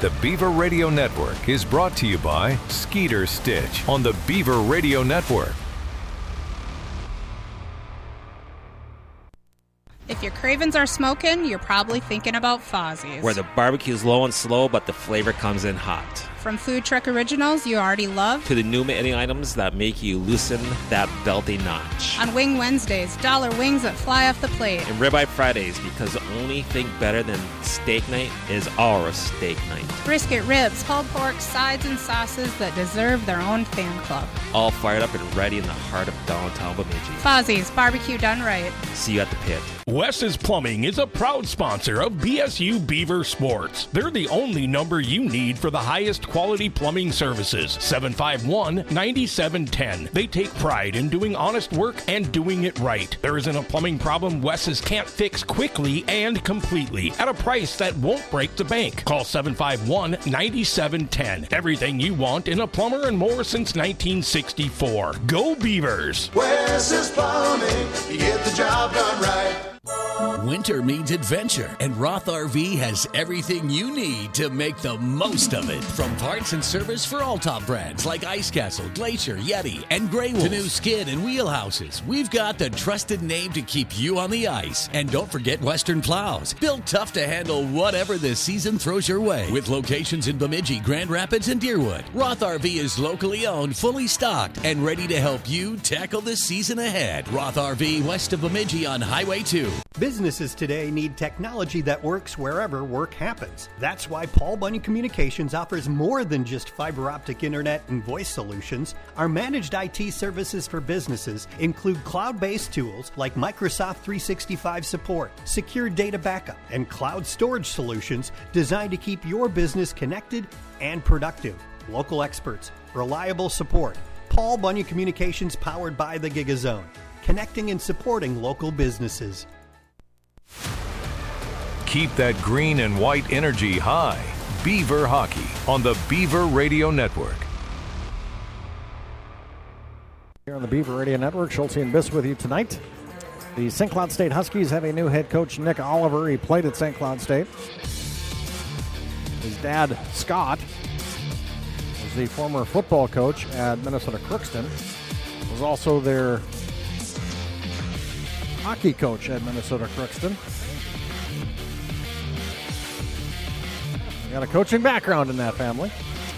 The Beaver Radio Network is brought to you by Skeeter Stitch on the Beaver Radio Network. If your cravings are smoking, you're probably thinking about Fozzie's. Where the barbecue's low and slow, but the flavor comes in hot. From food truck originals you already love, to the new menu items that make you loosen that belty notch. On Wing Wednesdays, dollar wings that fly off the plate. And Ribeye Fridays, because the only thing better than steak night is our steak night. Brisket, ribs, pulled pork, sides, and sauces that deserve their own fan club. All fired up and ready in the heart of downtown Bemidji. Fozzie's, barbecue done right. See you at the pit. Wes's Plumbing is a proud sponsor of BSU Beaver Sports. They're the only number you need for the highest quality plumbing services. 751-9710. They take pride in doing honest work and doing it right. There isn't a plumbing problem Wes's can't fix quickly and completely at a price that won't break the bank. Call 751-9710. Everything you want in a plumber and more since 1964. Go Beavers! Wes's Plumbing, you get the job done right. Winter means adventure, and Roth RV has everything you need to make the most of it. From parts and service for all top brands like Ice Castle, Glacier, Yeti, and Grey Wolf to new skid and wheelhouses, we've got the trusted name to keep you on the ice. And don't forget Western Plows, built tough to handle whatever this season throws your way. With locations in Bemidji, Grand Rapids, and Deerwood, Roth RV is locally owned, fully stocked, and ready to help you tackle the season ahead. Roth RV west of Bemidji on Highway 2. Businesses today need technology that works wherever work happens. That's why Paul Bunyan Communications offers more than just fiber optic internet and voice solutions. Our managed IT services for businesses include cloud-based tools like Microsoft 365 support, secure data backup, and cloud storage solutions designed to keep your business connected and productive. Local experts, reliable support. Paul Bunyan Communications, powered by the GigaZone, connecting and supporting local businesses. Keep that green and white energy high. Beaver Hockey on the Beaver Radio Network. Here on the Beaver Radio Network, Schulte and Biss with you tonight. The St. Cloud State Huskies have a new head coach, Nick Oliver. He played at St. Cloud State. His dad, Scott, was the former football coach at Minnesota Crookston. Was also their hockey coach at Minnesota Crookston. Got a coaching background in that family.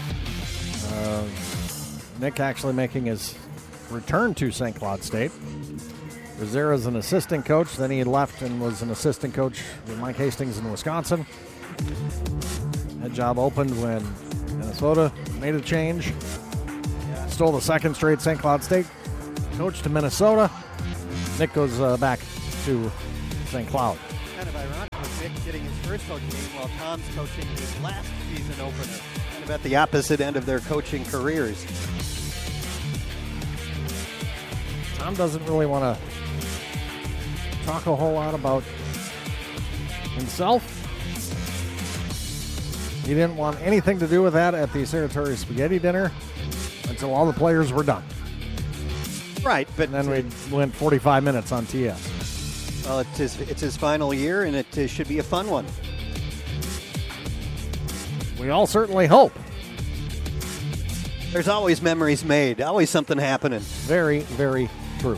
Nick actually making his return to St. Cloud State. Was there as an assistant coach, then he left and was an assistant coach with Mike Hastings in Wisconsin. That job opened when Minnesota made a change. Stole the second straight St. Cloud State coach to Minnesota. Nick goes back to St. Cloud. Kind of ironic with Nick getting his first coaching game while Tom's coaching his last season opener. Kind of at the opposite end of their coaching careers. Tom doesn't really want to talk a whole lot about himself. He didn't want anything to do with that at the Saratoria Spaghetti Dinner until all the players were done. Right, but and then we went 45 minutes on TS. Well, it's his final year, and it should be a fun one. We all certainly hope. There's always memories made, always something happening. Very, very true.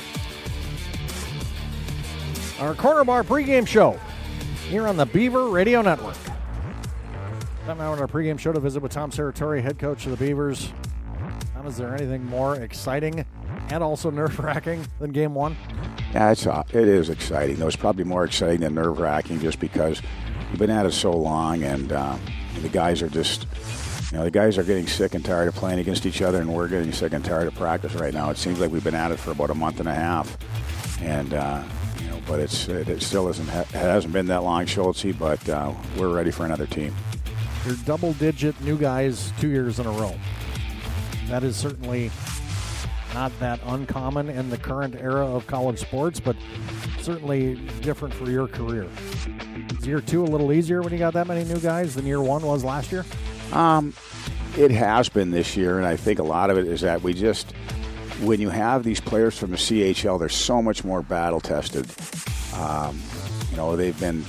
Our Corner Bar pregame show here on the Beaver Radio Network. Time now in our pregame show to visit with Tom Sartori, head coach of the Beavers. Tom, is there anything more exciting and also nerve-wracking than Game 1? Yeah, it is exciting. Though it's probably more exciting than nerve-wracking just because we've been at it so long, and the guys are just, the guys are getting sick and tired of playing against each other, and we're getting sick and tired of practice right now. It seems like we've been at it for about a month and a half, and but it still hasn't been that long, Schulte. But we're ready for another team. You're double-digit new guys 2 years in a row. That is certainly not that uncommon in the current era of college sports, but certainly different for your career. Is year 2 a little easier when you got that many new guys than year 1 was last year? It has been this year, and I think a lot of it is that when you have these players from the CHL, they're so much more battle-tested. They've been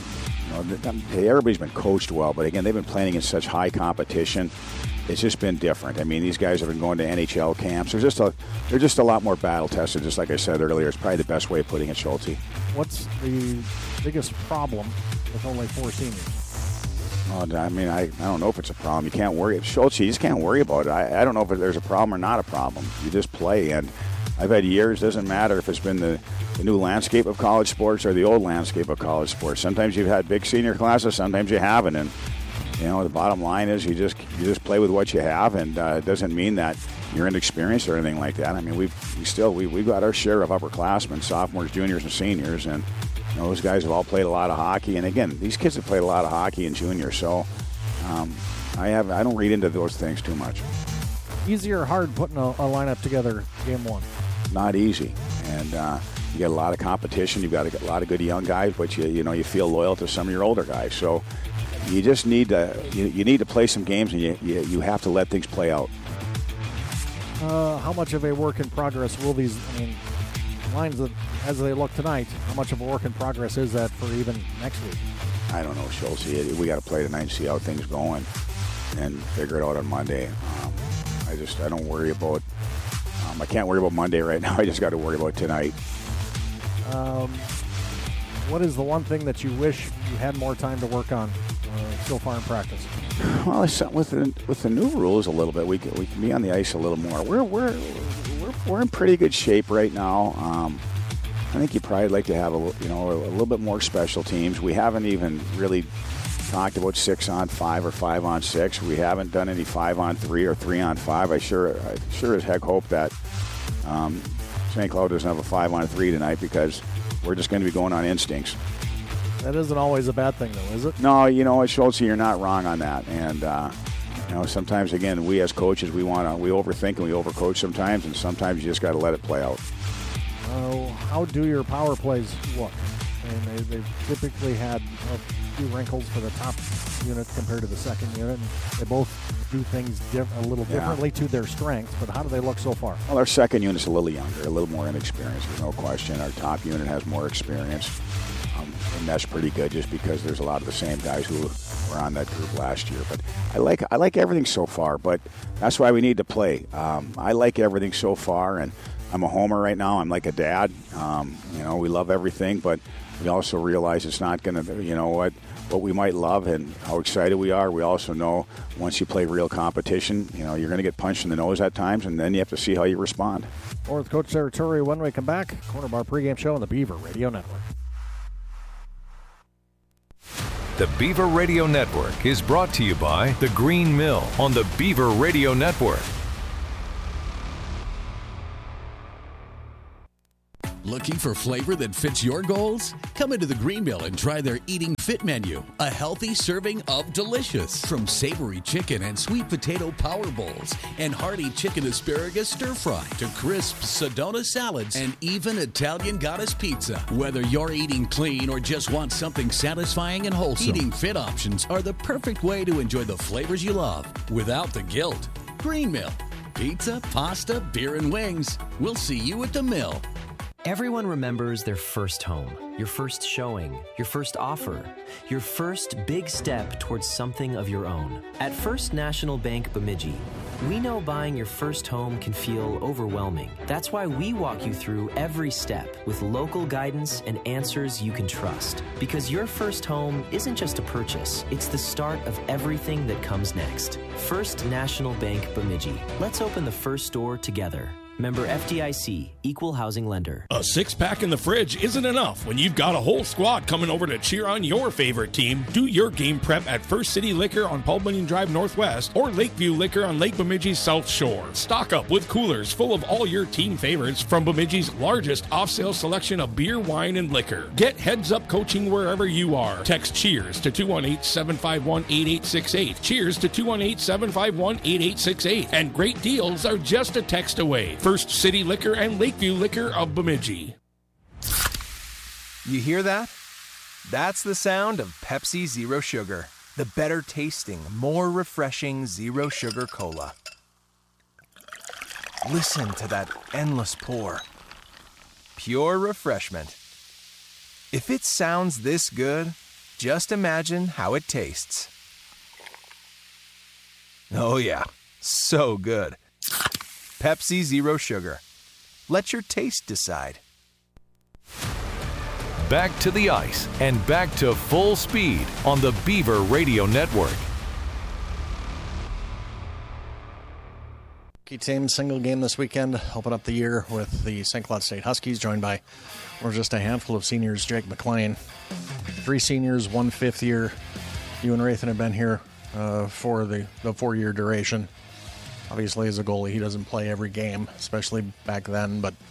everybody's been coached well, but again, they've been playing in such high competition. It's just been different. I mean, these guys have been going to NHL camps. They're just a lot more battle tested. Just like I said earlier, it's probably the best way of putting it, Schulte. What's the biggest problem with only 4 seniors? Well, I mean, I don't know if it's a problem. You can't worry. Schulte, you just can't worry about it. I don't know if there's a problem or not a problem. You just play. And I've had years, doesn't matter if it's been the new landscape of college sports or the old landscape of college sports. Sometimes you've had big senior classes, sometimes you haven't. And, the bottom line is you just play with what you have, and it doesn't mean that you're inexperienced or anything like that. I mean, we've got our share of upperclassmen, sophomores, juniors, and seniors, and those guys have all played a lot of hockey. And again, these kids have played a lot of hockey in junior, so I don't read into those things too much. Easy or hard putting a lineup together game 1? Not easy, and you get a lot of competition. You've got a lot of good young guys, but you feel loyal to some of your older guys. So you just need to you need to play some games, and you have to let things play out. How much of a work in progress will these lines as they look tonight? How much of a work in progress is that for even next week? I don't know, Schultz. We got to play tonight and see how things going, and figure it out on Monday. I don't worry about. I can't worry about Monday right now. I just got to worry about tonight. What is the one thing that you wish you had more time to work on so far in practice? Well, with the new rules a little bit, we can be on the ice a little more. We're in pretty good shape right now. I think you'd probably like to have a little bit more special teams. We haven't even really talked about 6-on-5 or 5-on-6. We haven't done any 5-on-3 or 3-on-5. I sure as heck hope that St. Cloud doesn't have a 5-on-3 tonight, because we're just going to be going on instincts. That isn't always a bad thing, though, is it? No, Schultze, you're not wrong on that. And sometimes, again, we as coaches, we overthink and we overcoach sometimes, and sometimes you just got to let it play out. How do your power plays look? They've typically had a few wrinkles for the top unit compared to the second unit. And they both do things a little differently to their strengths, but how do they look so far? Well, our second unit's a little younger, a little more inexperienced, there's no question. Our top unit has more experience, and that's pretty good just because there's a lot of the same guys who were on that group last year. But I like everything so far, but that's why we need to play. I like everything so far, and I'm a homer right now. I'm like a dad. We love everything, but we also realize it's not going to, what we might love and how excited we are. We also know once you play real competition, you're going to get punched in the nose at times, and then you have to see how you respond. More with Coach Serratore when we come back. Corner Bar pregame show on the Beaver Radio Network. The Beaver Radio Network is brought to you by The Green Mill on the Beaver Radio Network. Looking for flavor that fits your goals? Come into the Green Mill and try their Eating Fit menu. A healthy serving of delicious. From savory chicken and sweet potato power bowls and hearty chicken asparagus stir fry to crisp Sedona salads and even Italian goddess pizza. Whether you're eating clean or just want something satisfying and wholesome, Eating Fit options are the perfect way to enjoy the flavors you love without the guilt. Green Mill. Pizza, pasta, beer, and wings. We'll see you at the Mill. Everyone remembers their first home, your first showing, your first offer, your first big step towards something of your own. At First National Bank Bemidji, we know buying your first home can feel overwhelming. That's why we walk you through every step with local guidance and answers you can trust. Because your first home isn't just a purchase, it's the start of everything that comes next. First National Bank Bemidji. Let's open the first door together. Member FDIC, Equal Housing Lender. A six-pack in the fridge isn't enough when you've got a whole squad coming over to cheer on your favorite team. Do your game prep at First City Liquor on Paul Bunyan Drive Northwest or Lakeview Liquor on Lake Bemidji's South Shore. Stock up with coolers full of all your team favorites from Bemidji's largest off-sale selection of beer, wine, and liquor. Get heads-up coaching wherever you are. Text CHEERS to 218-751-8868. CHEERS to 218-751-8868. And great deals are just a text away. First City Liquor and Lakeview Liquor of Bemidji. You hear that? That's the sound of Pepsi Zero Sugar, the better tasting, more refreshing zero sugar cola. Listen to that endless pour. Pure refreshment. If it sounds this good, Just imagine how it tastes. Oh yeah, so good. Pepsi Zero Sugar. Let your taste decide. Back to the ice and back to full speed on the Beaver Radio Network. Key team single game this weekend, open up the year with the St. Cloud State Huskies, joined by just a handful of seniors. Jake McLean, 3 seniors, 1 fifth year. You and Rathan have been here for the 4-year duration. Obviously, as a goalie, he doesn't play every game, especially back then. But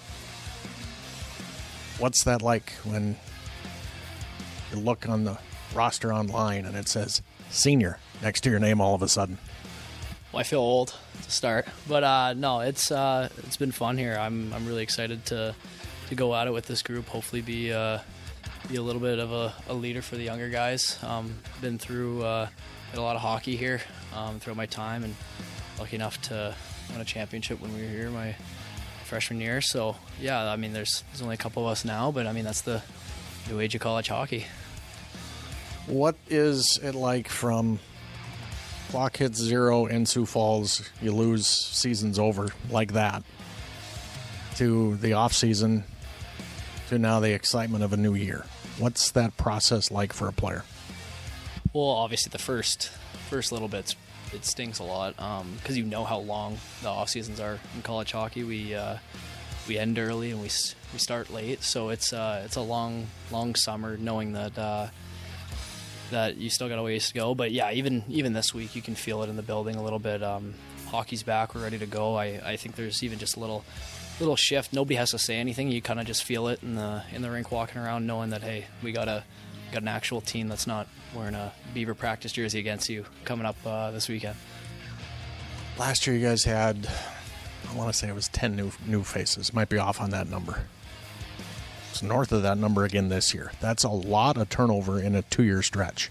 what's that like when you look on the roster online and it says senior next to your name all of a sudden? Well, I feel old to start, but no, it's been fun here. I'm really excited to go at it with this group. Hopefully, be a little bit of a leader for the younger guys. Been through a lot of hockey here throughout my time, and lucky enough to win a championship when we were here my freshman year. So yeah, I mean, there's only a couple of us now, but I mean that's the new age of college hockey. What is it like from clock hits 0 in Sioux Falls, you lose, season's over like that, to the off season, to now the excitement of a new year? What's that process like for a player? Well, obviously the first little bits, it stings a lot because you know how long the off seasons are in college hockey. We end early and we start late, so it's a long summer, knowing that you still got a ways to go. But yeah, even this week you can feel it in the building a little bit. Hockey's back, we're ready to go. I think there's even just a little shift. Nobody has to say anything. You kind of just feel it in the rink walking around, knowing that hey, we got an actual team that's not wearing a Beaver practice jersey against you coming up this weekend. Last year you guys had, I want to say it was 10 new faces. Might be off on that number. It's north of that number again this year. That's a lot of turnover in a 2-year stretch.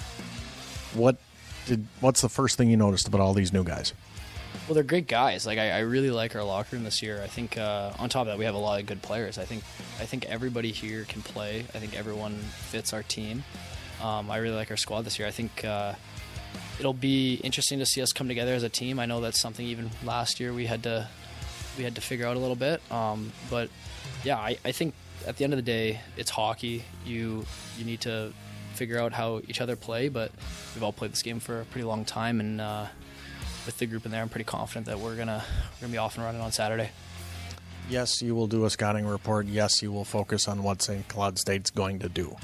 What's the first thing you noticed about all these new guys? Well, they're great guys. Like I really like our locker room this year. I think on top of that, we have a lot of good players. I think everybody here can play. I think everyone fits our team. I really like our squad this year. I think it'll be interesting to see us come together as a team. I know that's something even last year we had to figure out a little bit. But yeah, I think at the end of the day, it's hockey. You need to figure out how each other play, but we've all played this game for a pretty long time, and with the group in there, I'm pretty confident that we're gonna be off and running on Saturday. Yes, you will do a scouting report. Yes, you will focus on what St. Cloud State's going to do.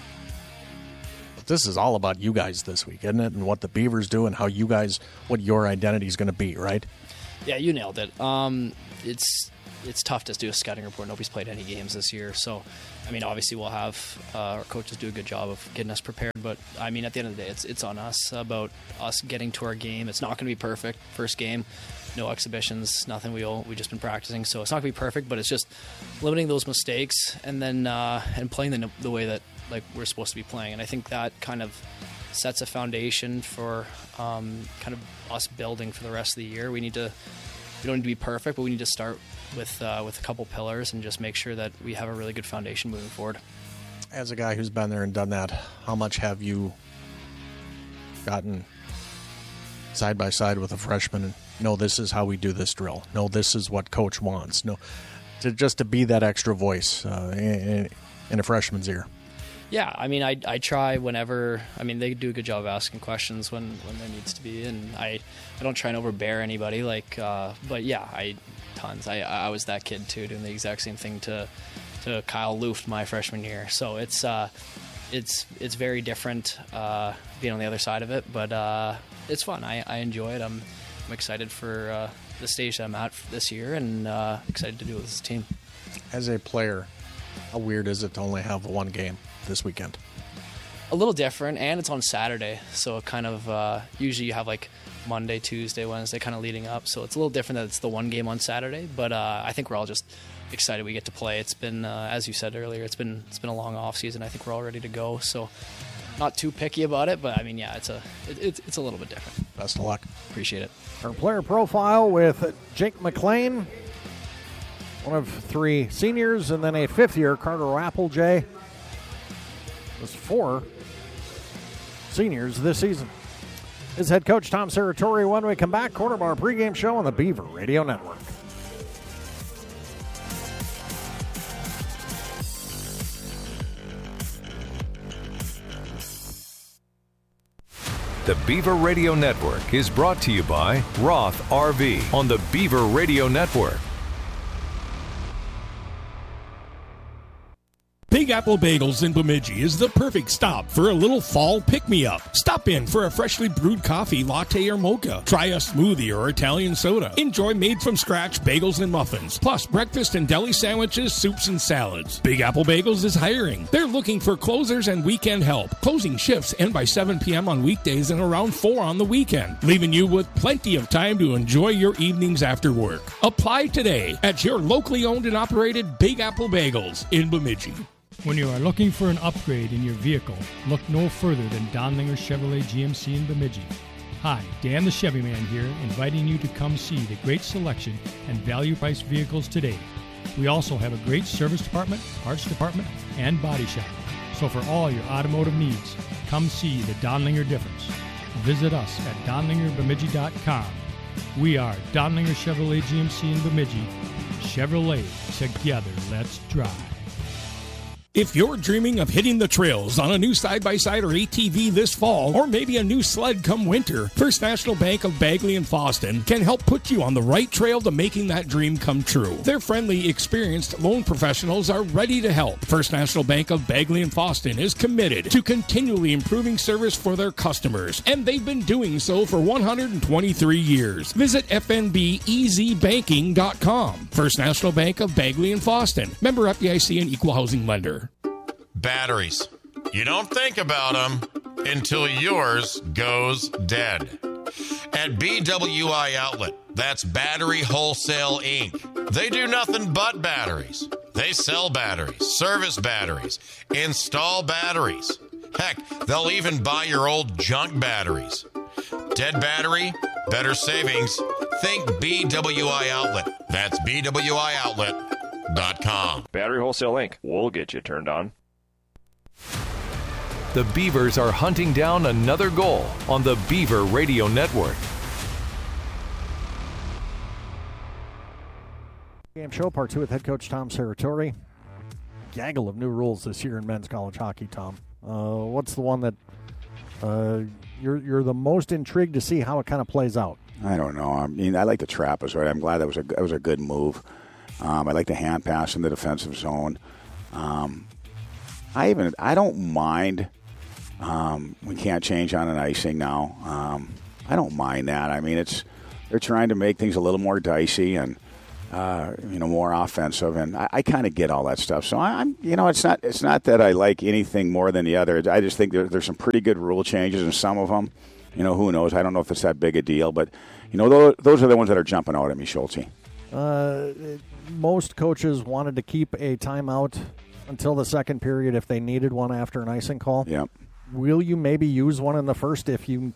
But this is all about you guys this week, isn't it? And what the Beavers do and how you guys, what your identity is going to be, right? Yeah, you nailed it. It's tough to do a scouting report. Nobody's played any games this year, so I mean, obviously we'll have our coaches do a good job of getting us prepared. But I mean, at the end of the day, it's on us, about us getting to our game. It's not going to be perfect. First game, no exhibitions, nothing. We've just been practicing, so it's not going to be perfect. But it's just limiting those mistakes and then and playing the way that like we're supposed to be playing. And I think that kind of sets a foundation for kind of us building for the rest of the year. We don't need to be perfect, but we need to start with a couple pillars and just make sure that we have a really good foundation moving forward. As a guy who's been there and done that, how much have you gotten side by side with a freshman and no, this is how we do this drill. No, this is what coach wants. No, to be that extra voice in a freshman's ear. Yeah, I mean, I try whenever. I mean, they do a good job of asking questions when there needs to be, and I don't try and overbear anybody. But yeah, tons. I was that kid too, doing the exact same thing to Kyle Luft my freshman year. So it's very different being on the other side of it, but it's fun. I enjoy it. I'm excited for the stage that I'm at this year, and excited to do it with this team. As a player, how weird is it to only have one game this weekend? A little different, and it's on Saturday, so kind of usually you have like Monday, Tuesday, Wednesday kind of leading up, so it's a little different that it's the one game on Saturday, but I think we're all just excited we get to play. It's been, as you said earlier, it's been a long off season. I think we're all ready to go, so not too picky about it, but I mean, yeah, it's a little bit different. Best of luck. Appreciate it. Our player profile with Jake McLean, one of 3 seniors, and then a 5th year, Carter Applejay. There's 4 seniors this season. Is head coach Tom Serratore. When we come back, Quarter Bar pregame show on the Beaver Radio Network. The Beaver Radio Network is brought to you by Roth RV on the Beaver Radio Network. Big Apple Bagels in Bemidji is the perfect stop for a little fall pick-me-up. Stop in for a freshly brewed coffee, latte, or mocha. Try a smoothie or Italian soda. Enjoy made-from-scratch bagels and muffins, plus breakfast and deli sandwiches, soups, and salads. Big Apple Bagels is hiring. They're looking for closers and weekend help. Closing shifts end by 7 p.m. on weekdays and around 4 on the weekend, leaving you with plenty of time to enjoy your evenings after work. Apply today at your locally owned and operated Big Apple Bagels in Bemidji. When you are looking for an upgrade in your vehicle, look no further than Donlinger Chevrolet GMC in Bemidji. Hi, Dan the Chevy Man here, inviting you to come see the great selection and value-priced vehicles today. We also have a great service department, parts department, and body shop. So for all your automotive needs, come see the Donlinger difference. Visit us at DonlingerBemidji.com. We are Donlinger Chevrolet GMC in Bemidji. Chevrolet, together, let's drive. If you're dreaming of hitting the trails on a new side-by-side or ATV this fall, or maybe a new sled come winter, First National Bank of Bagley and Foston can help put you on the right trail to making that dream come true. Their friendly, experienced loan professionals are ready to help. First National Bank of Bagley and Foston is committed to continually improving service for their customers, and they've been doing so for 123 years. Visit fnbezbanking.com. First National Bank of Bagley and Foston. Member FDIC and Equal Housing Lender. Batteries. You don't think about them until yours goes dead. At BWI Outlet, that's Battery Wholesale Inc. They do nothing but batteries. They sell batteries, service batteries, install batteries. Heck, they'll even buy your old junk batteries. Dead battery, better savings. Think BWI Outlet. That's BWIOutlet.com. Battery Wholesale Inc. We'll get you turned on. The Beavers are hunting down another goal on the Beaver Radio Network. Game show, part 2 with head coach Tom Serratore. Gaggle of new rules this year in men's college hockey, Tom. What's the one that you're the most intrigued to see how it kind of plays out? I don't know. I mean, I like the trapezoid. I'm glad that was a good move. I like the hand pass in the defensive zone. I don't mind. We can't change on an icing now. I don't mind that. I mean, they're trying to make things a little more dicey and more offensive, and I kind of get all that stuff. So it's not that I like anything more than the other. I just think there's some pretty good rule changes in some of them. Who knows? I don't know if it's that big a deal, but those are the ones that are jumping out at me, Schulte. Most coaches wanted to keep a timeout until the second period if they needed one after an icing call. Yep. Will you maybe use one in the first if you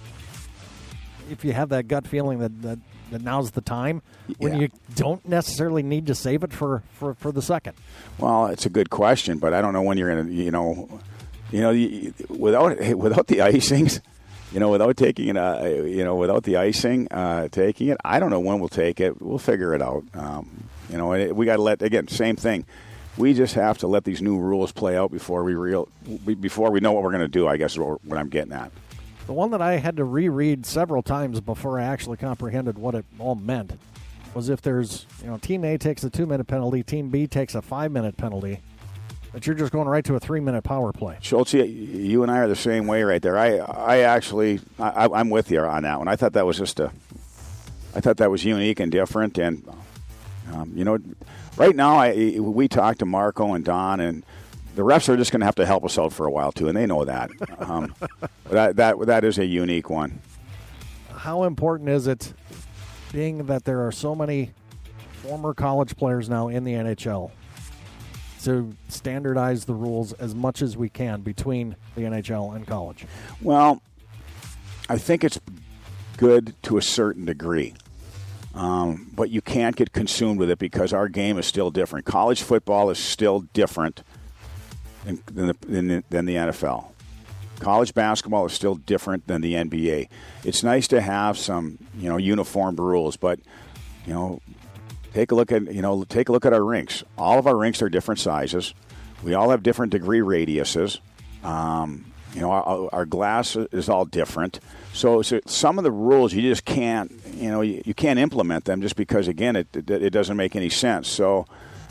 have that gut feeling that now's the time when you don't necessarily need to save it for the second? Well, it's a good question, but I don't know when you're going to, without the icings, without taking it, without the icing, taking it, I don't know when we'll take it. We'll figure it out. We got to same thing. We just have to let these new rules play out before we know what we're going to do, I guess is what I'm getting at. The one that I had to reread several times before I actually comprehended what it all meant was if there's, Team A takes a 2-minute penalty, Team B takes a 5-minute penalty, that you're just going right to a 3-minute power play. Schulte, you and I are the same way right there. I'm with you on that one. I thought that was unique and different, and right now we talked to Marco and Don, and the refs are just going to have to help us out for a while too, and they know that. But that is a unique one. How important is it, being that there are so many former college players now in the NHL, to standardize the rules as much as we can between the NHL and college? Well, I think it's good to a certain degree. But you can't get consumed with it because our game is still different. College football is still different than the NFL. College basketball is still different than the NBA. It's nice to have some, uniform rules, but, take a look at our rinks. All of our rinks are different sizes. We all have different degree radiuses. Our glass is all different. So some of the rules you just can't, you can't implement them just because, again, it doesn't make any sense. So,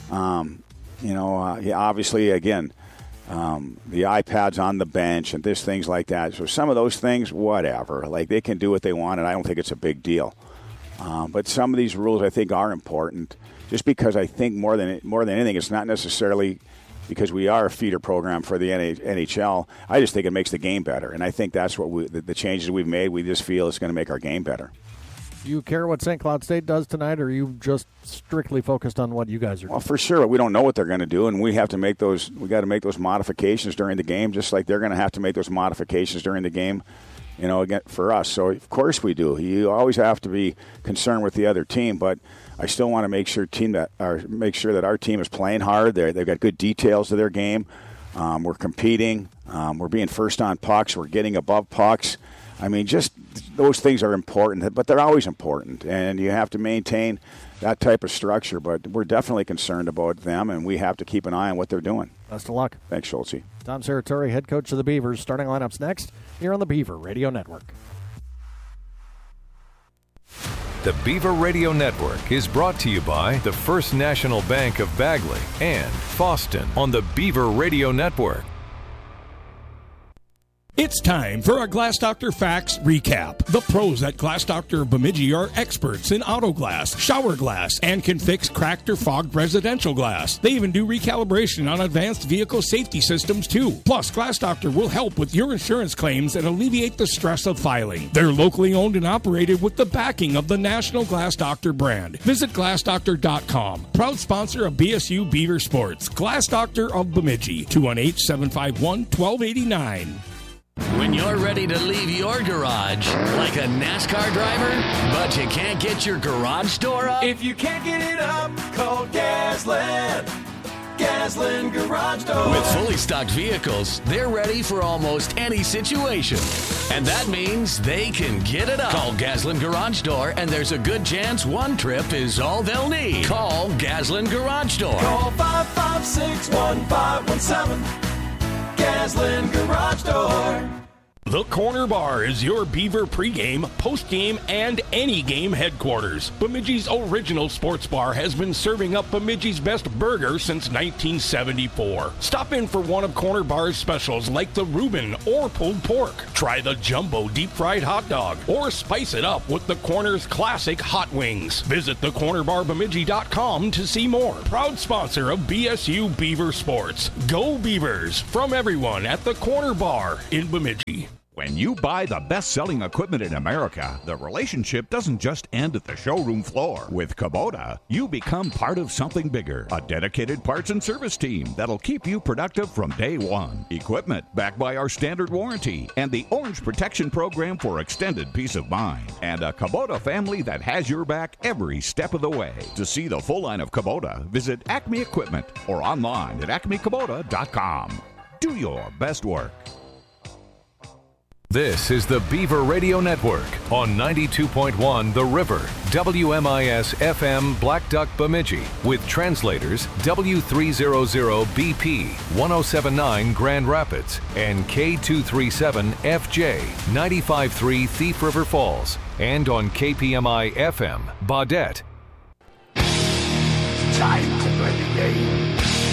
obviously, again, the iPads on the bench and things like that. So some of those things, whatever. Like, they can do what they want, and I don't think it's a big deal. But some of these rules I think are important, just because I think more than anything, it's not necessarily because we are a feeder program for the NHL. I just think it makes the game better, and I think that's what the changes we've made. We just feel it's going to make our game better. Do you care what St. Cloud State does tonight, or are you just strictly focused on what you guys are doing? Well, for sure, we don't know what they're going to do, and we have to make those. We got to make those modifications during the game, just like they're going to have to make those modifications during the game. Again, for us. So, of course we do. You always have to be concerned with the other team, but I still want to make sure that our team is playing hard. They've got good details to their game. We're competing. We're being first on pucks. We're getting above pucks. I mean, just those things are important, but they're always important, and you have to maintain that type of structure. But we're definitely concerned about them, and we have to keep an eye on what they're doing. Best of luck. Thanks, Schultz. Tom Serratore, head coach of the Beavers. Starting lineups next here on the Beaver Radio Network. The Beaver Radio Network is brought to you by the First National Bank of Bagley and Foston on the Beaver Radio Network. It's time for our Glass Doctor Facts Recap. The pros at Glass Doctor of Bemidji are experts in auto glass, shower glass, and can fix cracked or fogged residential glass. They even do recalibration on advanced vehicle safety systems, too. Plus, Glass Doctor will help with your insurance claims and alleviate the stress of filing. They're locally owned and operated with the backing of the National Glass Doctor brand. Visit glassdoctor.com. Proud sponsor of BSU Beaver Sports. Glass Doctor of Bemidji. 218-751-1289. When you're ready to leave your garage like a NASCAR driver, but you can't get your garage door up? If you can't get it up, call Gasland. Gasland Garage Door. With fully stocked vehicles, they're ready for almost any situation. And that means they can get it up. Call Gasland Garage Door, and there's a good chance one trip is all they'll need. Call Gasland Garage Door. Call 556-1517. Gasland Garage Door. The Corner Bar is your Beaver pregame, postgame, and any game headquarters. Bemidji's original sports bar has been serving up Bemidji's best burger since 1974. Stop in for one of Corner Bar's specials like the Reuben or pulled pork. Try the Jumbo deep-fried hot dog or spice it up with the Corner's classic hot wings. Visit thecornerbarbemidji.com to see more. Proud sponsor of BSU Beaver Sports. Go Beavers! From everyone at the Corner Bar in Bemidji. When you buy the best-selling equipment in America, the relationship doesn't just end at the showroom floor. With Kubota, you become part of something bigger. A dedicated parts and service team that'll keep you productive from day one. Equipment backed by our standard warranty and the Orange Protection Program for extended peace of mind. And a Kubota family that has your back every step of the way. To see the full line of Kubota, visit Acme Equipment or online at acmekubota.com. Do your best work. This is the Beaver Radio Network on 92.1 The River, WMIS FM Black Duck Bemidji, with translators W300BP 1079 Grand Rapids and K237FJ 95.3 Thief River Falls, and on KPMI FM Baudette. Time to play the game.